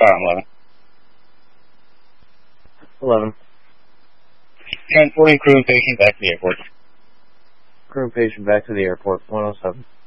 Sorry, I'm 11. 11. Transporting crew and patient back to the airport. Crew and patient back to the airport. 107.